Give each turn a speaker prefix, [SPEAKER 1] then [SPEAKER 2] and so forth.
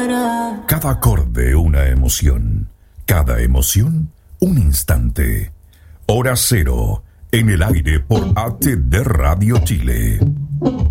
[SPEAKER 1] Cada acorde una emoción, cada emoción un instante. Hora cero, en el aire por ATD Radio Chile.